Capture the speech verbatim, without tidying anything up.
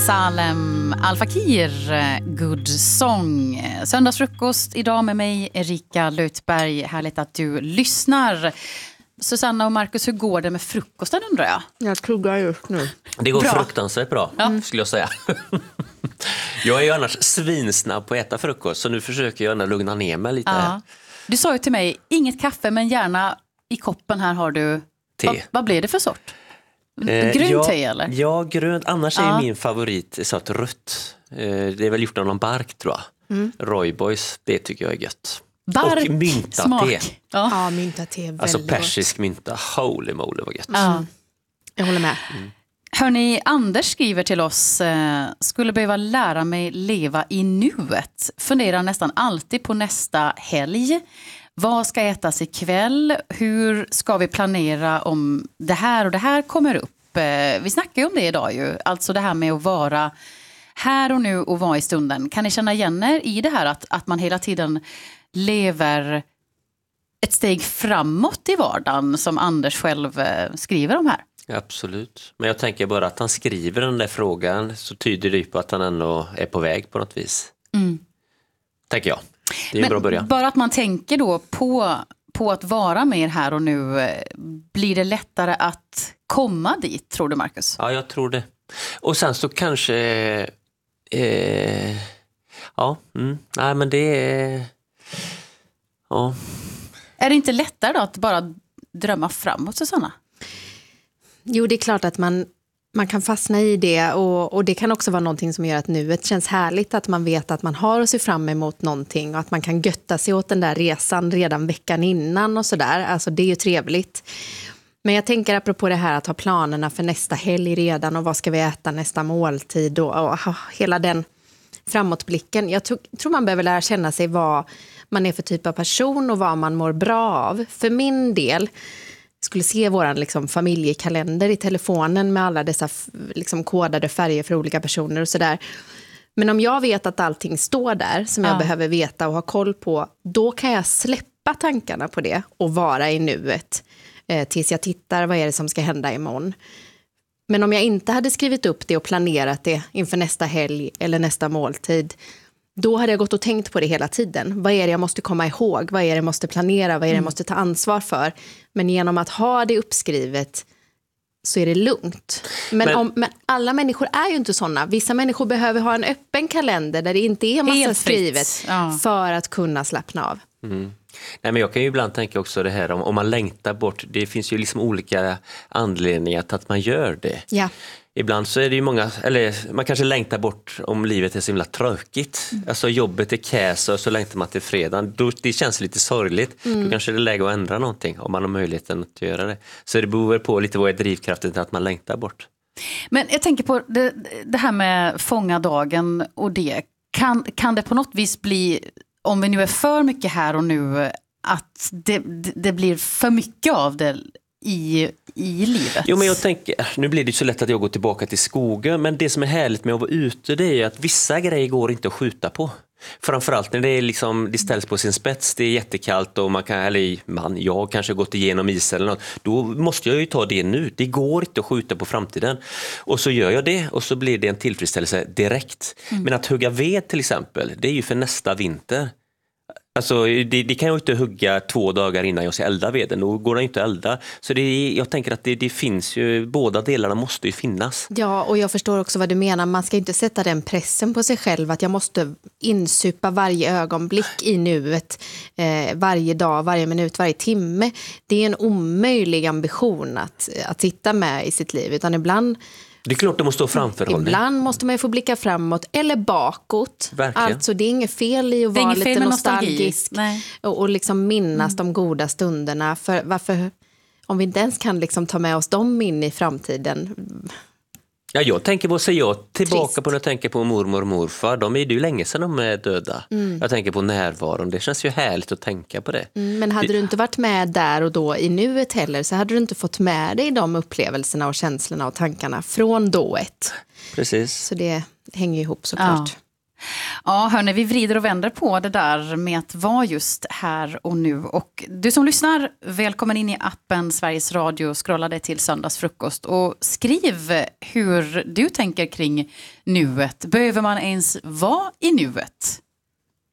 Salem Al Fakir, Good Song. Söndagsfrukost idag med mig, Erika Lutberg. Härligt att du lyssnar. Susanna och Marcus, hur går det med frukosten undrar jag? Jag kluggar just nu. Det går bra. fruktansvärt bra, ja. skulle jag säga. Jag är ju annars svinsnabb på att äta frukost, så nu försöker jag gärna lugna ner mig lite. Ja. Du sa ju till mig, inget kaffe men gärna i koppen här har du... Te. Vad, vad blir det för sort? Eh, grönt ja, te eller? Ja, grönt. Annars ja. är min favorit så att rött. Eh, det är väl gjort av någon bark tror jag. Mm. Royboys, det tycker jag är gött. Bark, och mynta smak. te. Ja, ja mynta te är väldigt Alltså persisk mynta, holy moly vad gött. Ja. Mm. Jag håller med. Mm. Hörni, Anders skriver till oss, eh, skulle behöva lära mig leva i nuet. Funderar nästan alltid på nästa helg. Vad ska ätas ikväll? Hur ska vi planera om det här och det här kommer upp? Eh, vi snackar ju om det idag ju. Alltså det här med att vara här och nu och vara i stunden. Kan ni känna igen er i det här att, att man hela tiden lever ett steg framåt i vardagen som Anders själv eh, skriver om här? Absolut. Men jag tänker bara att han skriver den där frågan så tyder det på att han ändå är på väg på något vis. Mm. Tänker jag. Det är en Men bra början. Bara att man tänker då på, på att vara mer här och nu, blir det lättare att komma dit, tror du Marcus? Ja, jag tror det. Och sen så kanske eh, ja, mm, nej men det är ja. Är det inte lättare då att bara drömma framåt, Susanna? Jo, det är klart att man, man kan fastna i det och, och det kan också vara någonting som gör att nuet känns härligt, att man vet att man har att se fram emot någonting och att man kan götta sig åt den där resan redan veckan innan och sådär. Alltså det är ju trevligt. Men jag tänker apropå det här att ha planerna för nästa helg redan och vad ska vi äta nästa måltid och, och hela den framåtblicken. Jag tror, tror man behöver lära känna sig vad man är för typ av person och vad man mår bra av. För min del skulle se våran liksom familjekalender i telefonen med alla dessa liksom kodade färger för olika personer och sådär. Men om jag vet att allting står där som jag ja. behöver veta och ha koll på, då kan jag släppa tankarna på det och vara i nuet eh, tills jag tittar vad är det som ska hända imorgon. Men om jag inte hade skrivit upp det och planerat det inför nästa helg eller nästa måltid, då hade jag gått och tänkt på det hela tiden. Vad är det jag måste komma ihåg? Vad är det jag måste planera? Vad är det jag måste ta ansvar för? Men genom att ha det uppskrivet så är det lugnt. Men, men, om, men alla människor är ju inte sådana. Vissa människor behöver ha en öppen kalender där det inte är massa skrivet ja. för att kunna slappna av. Mm. Nej, men jag kan ju ibland tänka också det här om, om man längtar bort, det finns ju liksom olika anledningar till att man gör det. Ja. Ibland så är det ju många, eller man kanske längtar bort om livet är så himla tråkigt. Mm. Alltså jobbet är käs och så längtar man till fredagen. Då, det känns lite sorgligt. Mm. Då kanske det är läge att ändra någonting om man har möjligheten att göra det. Så det beror på lite vad är drivkraften till att man längtar bort. Men jag tänker på det, det här med fånga dagen och det. Kan, kan det på något vis bli, om vi nu är för mycket här och nu, att det, det blir för mycket av det i, i livet? Jo, men jag tänker, nu blir det så lätt att jag går tillbaka till skogen, men det som är härligt med att vara ute, det är att vissa grejer går inte att skjuta på. Framförallt när det, är liksom, det ställs på sin spets, det är jättekallt och man kan, eller man, jag kanske gått igenom isen eller något, då måste jag ju ta det nu. Det går inte att skjuta på framtiden. Och så gör jag det och så blir det en tillfredsställelse direkt. Mm. Men att hugga ved till exempel, det är ju för nästa vinter. Alltså det, det kan jag inte hugga två dagar innan jag ska elda veden. Då går det inte att elda. Så det, jag tänker att det, det finns ju, båda delarna måste ju finnas. Ja, och jag förstår också vad du menar. Man ska inte sätta den pressen på sig själv att jag måste insupa varje ögonblick i nuet. Eh, varje dag, varje minut, varje timme. Det är en omöjlig ambition att, att sitta med i sitt liv. Utan ibland... Det är klart det måste stå framförhållning. Ibland måste man ju få blicka framåt eller bakåt. Verkligen. Alltså det är inget fel i att vara lite nostalgisk och, och liksom minnas mm. de goda stunderna. För varför, om vi inte ens kan liksom ta med oss dem in i framtiden. Ja, jag tänker på, så jag tillbaka Trist. på när jag tänker på mormor och morfar. De är ju länge sedan de är döda. Mm. Jag tänker på närvaron. Det känns ju härligt att tänka på det. Mm, men hade det... du inte varit med där och då i nuet heller, så hade du inte fått med dig de upplevelserna och känslorna och tankarna från dået. Precis. Så det hänger ihop såklart. Ja. Ja, hörni, vi vrider och vänder på det där med att vara just här och nu. Och du som lyssnar, välkommen in i appen Sveriges Radio. Scrolla dig till söndagsfrukost och skriv hur du tänker kring nuet. Behöver man ens vara i nuet?